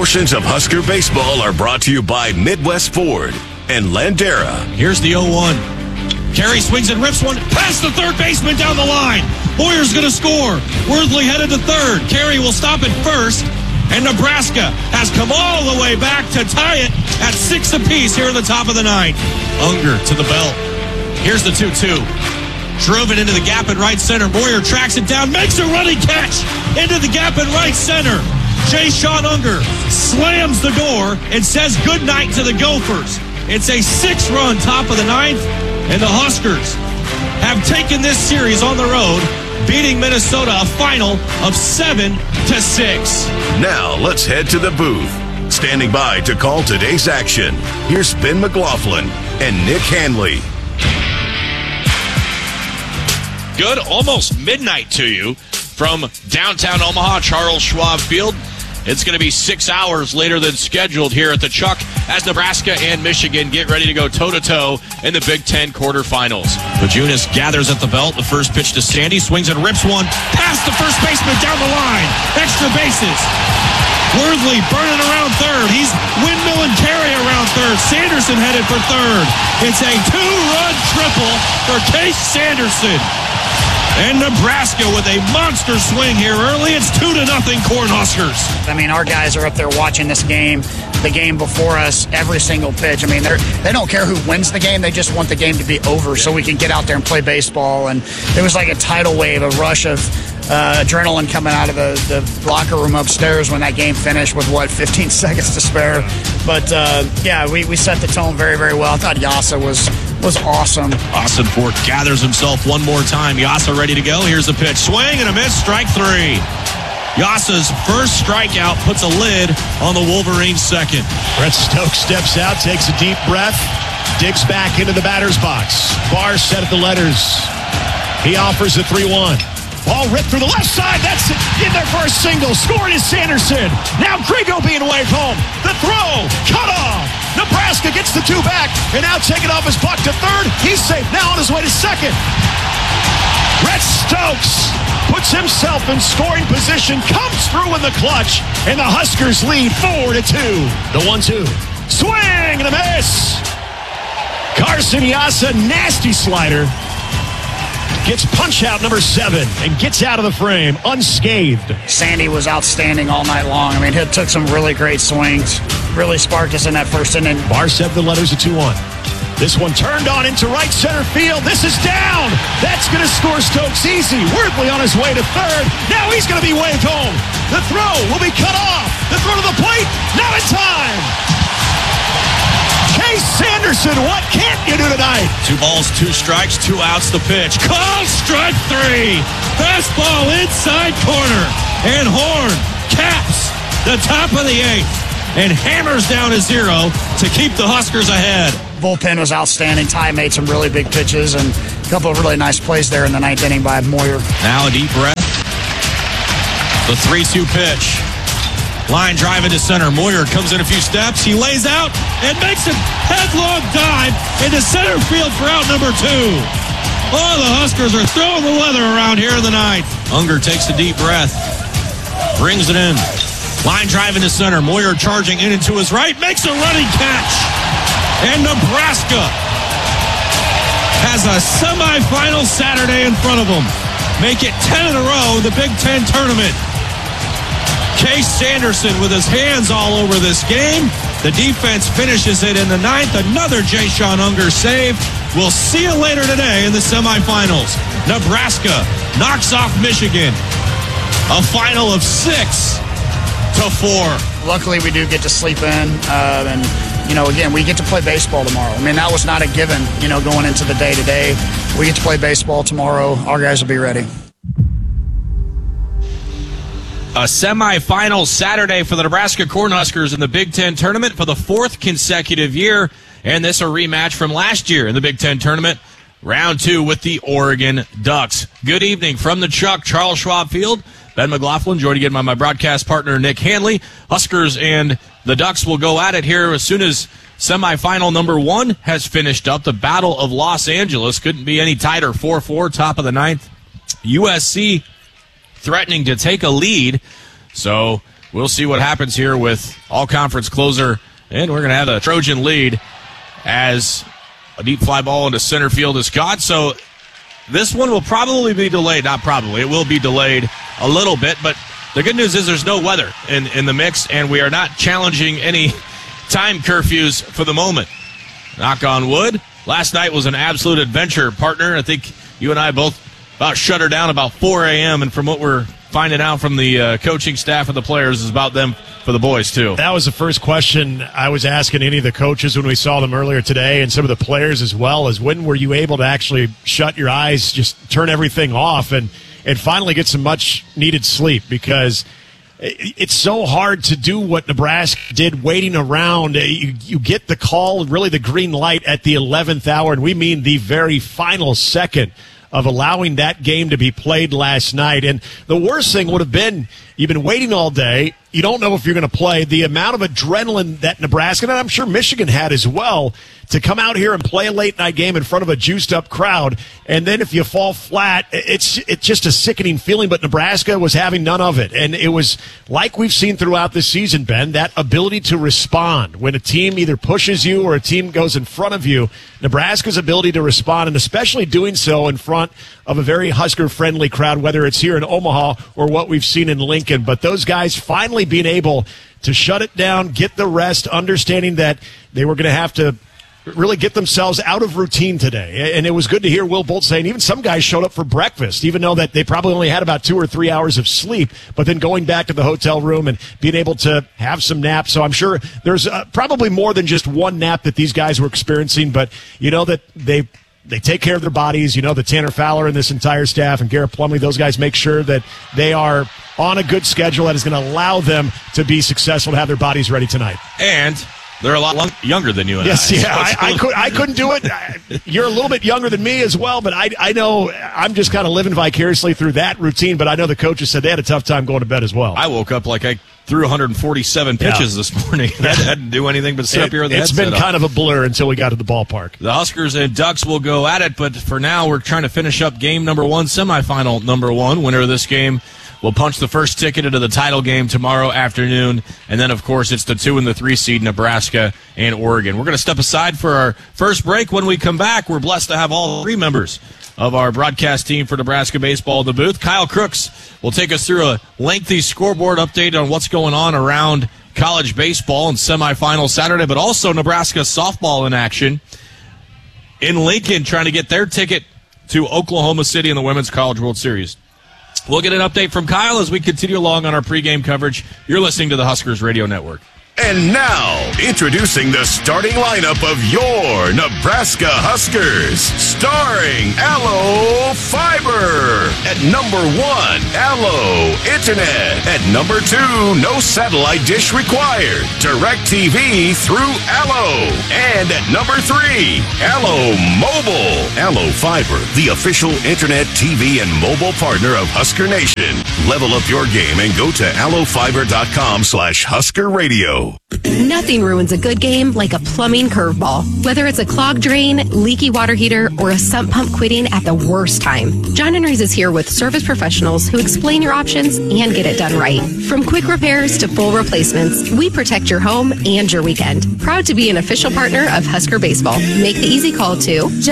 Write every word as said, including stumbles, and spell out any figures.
Portions of Husker baseball are brought to you by Midwest Ford and Landera. Here's the oh one. Carey swings and rips one past the third baseman down the line. Boyer's going to score. Worthley headed to third. Carey will stop at first. And Nebraska has come all the way back to tie it at six apiece here in the top of the ninth. Unger to the belt. Here's the two two. Drove it into the gap in right center. Boyer tracks it down, makes a running catch into the gap in right center. Jay Sean Unger slams the door and says goodnight to the Gophers. It's a six-run top of the ninth, and the Huskers have taken this series on the road, beating Minnesota a final of seven to six. Now let's head to the booth. Standing by to call today's action, here's Ben McLaughlin and Nick Hanley. Good, almost midnight to you from downtown Omaha, Charles Schwab Field. It's going to be six hours later than scheduled here at the Chuck as Nebraska and Michigan get ready to go toe-to-toe in the Big Ten quarterfinals. Vajunas gathers at the belt. The first pitch to Sandy, swings and rips one past the first baseman down the line. Extra bases. Worthley burning around third. He's windmilling Carey around third. Sanderson headed for third. It's a two-run triple for Case Sanderson. And Nebraska with a monster swing here early. It's two to nothing Cornhuskers. I mean, our guys are up there watching this game, the game before us, every single pitch. I mean, they they don't care who wins the game. They just want the game to be over so we can get out there and play baseball. And it was like a tidal wave, a rush of uh, adrenaline coming out of the, the locker room upstairs when that game finished with, what, fifteen seconds to spare. But, uh, yeah, we, we set the tone very, very well. I thought Yasa was... was awesome. Austin Fort gathers himself one more time. Yasa ready to go. Here's the pitch. Swing and a miss. Strike three. Yasa's first strikeout puts a lid on the Wolverines' second. Brett Stokes steps out, takes a deep breath, digs back into the batter's box. Bar set at the letters. He offers a three one. Ball ripped through the left side. That's in there for a single. Scored is Sanderson. Now Grigo being waved home. The throw. Cut off. Nebraska gets the two back. And now taking off his buck to third. He's safe now on his way to second. Brett Stokes puts himself in scoring position. Comes through in the clutch. And the Huskers lead four to two. The one two. Swing and a miss. Carson Yasa, nasty slider. Gets punch out number seven and gets out of the frame unscathed. Sandy was outstanding all night long. I mean, he took some really great swings. Really sparked us in that first inning. Bar set the letters at two one. This one turned on into right center field. This is down. That's going to score Stokes easy. Worthley on his way to third. Now he's going to be waved home. The throw will be cut off. The throw to the plate. Not in time. Case Sanderson, what can't you do tonight? Two balls, two strikes, two outs, the pitch. Call strike three. Fastball inside corner. And Horn caps the top of the eighth and hammers down a zero to keep the Huskers ahead. Bullpen was outstanding. Ty made some really big pitches and a couple of really nice plays there in the ninth inning by Moyer. Now a deep breath. The three two pitch. Line drive into center. Moyer comes in a few steps. He lays out and makes a headlong dive into center field for out number two. Oh, the Huskers are throwing the weather around here in the ninth. Unger takes a deep breath. Brings it in. Line drive into center. Moyer charging in and to his right. Makes a running catch. And Nebraska has a semifinal Saturday in front of them. Make it ten in a row in the Big Ten tournament. Case Sanderson with his hands all over this game. The defense finishes it in the ninth. Another Jay Sean Unger save. We'll see you later today in the semifinals. Nebraska knocks off Michigan. A final of six to four. Luckily, we do get to sleep in. Uh, and, you know, again, we get to play baseball tomorrow. I mean, that was not a given, you know, going into the day-to-day. We get to play baseball tomorrow. Our guys will be ready. A semifinal Saturday for the Nebraska Cornhuskers in the Big Ten tournament for the fourth consecutive year. And this a rematch from last year in the Big Ten tournament. Round two with the Oregon Ducks. Good evening from the Chuck, Charles Schwab Field. Ben McLaughlin, joined again by my broadcast partner, Nick Hanley. Huskers and the Ducks will go at it here as soon as semifinal number one has finished up. The Battle of Los Angeles couldn't be any tighter. four four, top of the ninth. U S C threatening to take a lead So we'll see what happens here with all-conference closer, and we're going to have a Trojan lead as a deep fly ball into center field is caught. So this one will probably be delayed. Not probably. It will be delayed a little bit, but the good news is there's no weather in, in the mix, and we are not challenging any time curfews for the moment. Knock on wood. Last night was an absolute adventure, partner. I think you and I both about shut her down about four a.m., and from what we're finding out from the uh, coaching staff and the players is about them for the boys, too. That was the first question I was asking any of the coaches when we saw them earlier today, and some of the players as well, is when were you able to actually shut your eyes, just turn everything off, and and finally get some much-needed sleep, because it's so hard to do what Nebraska did waiting around. You, you get the call, really the green light at the eleventh hour, and we mean the very final second of allowing that game to be played last night. And the worst thing would have been you've been waiting all day. You don't know if you're going to play. The amount of adrenaline that Nebraska, and I'm sure Michigan had as well, to come out here and play a late-night game in front of a juiced-up crowd, and then if you fall flat, it's it's just a sickening feeling, but Nebraska was having none of it. And it was like we've seen throughout this season, Ben, that ability to respond. When a team either pushes you or a team goes in front of you, Nebraska's ability to respond, and especially doing so in front of a very Husker-friendly crowd, whether it's here in Omaha or what we've seen in Lincoln. But those guys finally being able to shut it down, get the rest, understanding that they were going to have to really get themselves out of routine today. And it was good to hear Will Bolt saying even some guys showed up for breakfast, even though that they probably only had about two or three hours of sleep, but then going back to the hotel room and being able to have some naps. So I'm sure there's uh, probably more than just one nap that these guys were experiencing, but you know that they They take care of their bodies. You know that Tanner Fowler and this entire staff and Garrett Plumlee, those guys make sure that they are on a good schedule that is going to allow them to be successful, to have their bodies ready tonight. And they're a lot long, younger than you and yes, I. Yes, So yeah, I, I, could, I couldn't do it. You're a little bit younger than me as well, but I, I know I'm just kind of living vicariously through that routine, but I know the coaches said they had a tough time going to bed as well. I woke up like I threw one hundred forty-seven pitches yeah. this morning. I didn't do anything but sit it, up here with the It's headset been kind up. of a blur until we got to the ballpark. The Huskers and Ducks will go at it, but for now we're trying to finish up game number one, semifinal number one. Winner of this game will punch the first ticket into the title game tomorrow afternoon. And then, of course, it's the two and the three seed, Nebraska and Oregon. We're going to step aside for our first break. When we come back, we're blessed to have all three members of our broadcast team for Nebraska baseball in the booth. Kyle Crooks will take us through a lengthy scoreboard update on what's going on around college baseball and semifinal Saturday, but also Nebraska softball in action in Lincoln, trying to get their ticket to Oklahoma City in the Women's College World Series. We'll get an update from Kyle as we continue along on our pregame coverage. You're listening to the Huskers Radio Network. And now, introducing the starting lineup of your Nebraska Huskers. Starring Allo Fiber. At number one, Allo Internet. At number two, no satellite dish required. DirecTV through Allo. And at number three, Allo Mobile. Allo Fiber, the official internet, T V, and mobile partner of Husker Nation. Level up your game and go to allofiber.com slash Husker Radio. Nothing ruins a good game like a plumbing curveball. Whether it's a clogged drain, leaky water heater, or a sump pump quitting at the worst time, John Henry's is here with service professionals who explain your options and get it done right. From quick repairs to full replacements, we protect your home and your weekend. Proud to be an official partner of Husker Baseball. Make the easy call to